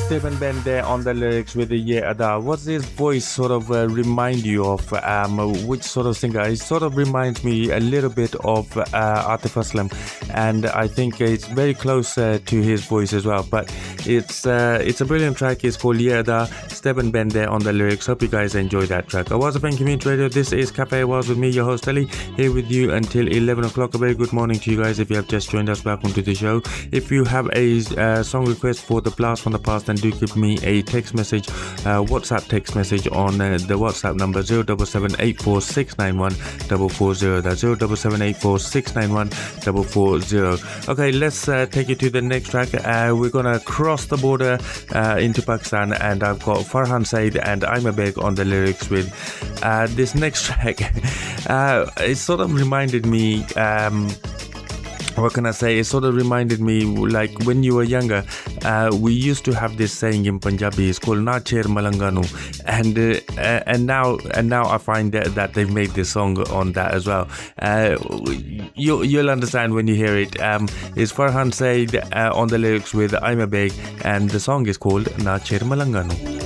Stephen Ben there on the lyrics with the Ye Ada. What's his voice sort of remind you of? Which sort of singer? It sort of reminds me a little bit of Atif Aslam, and I think it's very close to his voice as well. But it's a brilliant track. It's called Ye Ada. Stephen Ben there on the lyrics. Hope you guys enjoy that track. Awaz FM Community Radio. This is Cafe Awaz with me, your host Ali, here with you until 11 o'clock. A very good morning to you guys. If you have just joined us, welcome to the show. If you have a song request for the blast from the past, then do give me a text message, WhatsApp text message on the WhatsApp number 07784691440. That's 07784691440. Okay, let's take you to the next track. We're gonna cross the border into Pakistan, and I've got Farhan Said and Aima Beg on the lyrics with this next track. It sort of reminded me what can I say? It sort of reminded me like when you were younger, we used to have this saying in Punjabi. It's called "Na Chair Malanganu," and now I find that they've made this song on that as well. You'll understand when you hear it. It's Farhan Said on the lyrics with Aima Beg, and the song is called "Na Chair Malanganu."